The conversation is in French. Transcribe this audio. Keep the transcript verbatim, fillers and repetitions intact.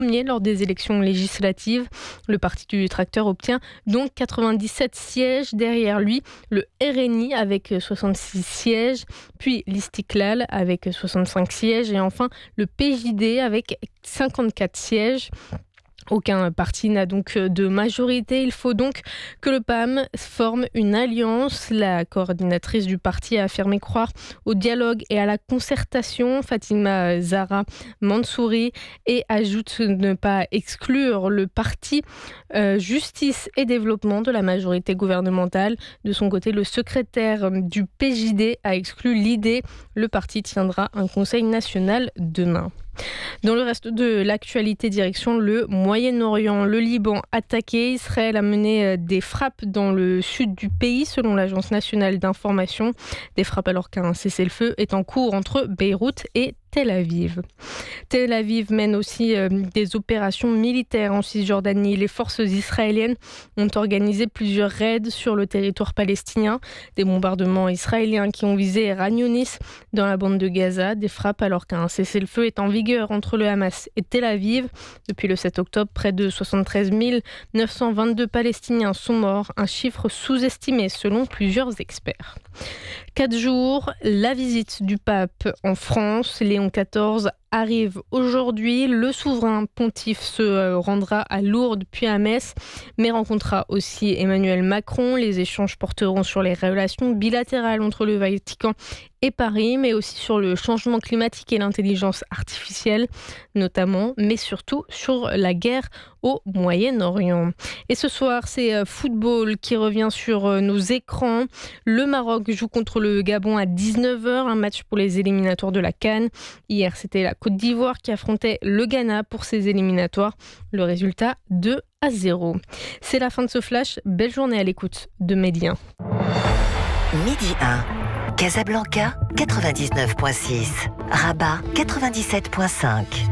premier lors des élections législatives. Le parti du tracteur obtient donc quatre-vingt-dix-sept sièges. Derrière lui, le R N I avec soixante-six sièges, puis l'Istiklal avec soixante-cinq sièges et enfin le P J D avec cinquante-quatre sièges. Aucun parti n'a donc de majorité. Il faut donc que le P A M forme une alliance. La coordinatrice du parti a affirmé croire au dialogue et à la concertation, Fatima Zahra Mansouri, et ajoute ne pas exclure le parti euh, Justice et Développement de la majorité gouvernementale. De son côté, le secrétaire du P J D a exclu l'idée. Le parti tiendra un conseil national demain. Dans le reste de l'actualité, direction le Moyen-Orient. Le Liban attaqué, Israël a mené des frappes dans le sud du pays selon l'Agence nationale d'information. Des frappes alors qu'un cessez-le-feu est en cours entre Beyrouth et Tel Aviv. Tel Aviv mène aussi euh, des opérations militaires en Cisjordanie. Les forces israéliennes ont organisé plusieurs raids sur le territoire palestinien. Des bombardements israéliens qui ont visé Khan Younis dans la bande de Gaza. Des frappes alors qu'un cessez-le-feu est en vigueur entre le Hamas et Tel Aviv. Depuis le sept octobre, près de soixante-treize mille neuf cent vingt-deux Palestiniens sont morts, un chiffre sous-estimé selon plusieurs experts. Quatre jours, la visite du pape en France. Léon quatorze arrive aujourd'hui. Le souverain pontife se rendra à Lourdes puis à Metz, mais rencontrera aussi Emmanuel Macron. Les échanges porteront sur les relations bilatérales entre le Vatican et Paris, mais aussi sur le changement climatique et l'intelligence artificielle, notamment, mais surtout sur la guerre au Moyen-Orient. Et ce soir, c'est football qui revient sur nos écrans. Le Maroc joue contre le Gabon à dix-neuf heures, un match pour les éliminatoires de la CAN. Hier, c'était la Côte d'Ivoire qui affrontait le Ghana pour ses éliminatoires. Le résultat, deux à zéro. C'est la fin de ce flash. Belle journée à l'écoute de Média. Midi un. Casablanca, quatre-vingt-dix-neuf virgule six. Rabat, quatre-vingt-dix-sept virgule cinq.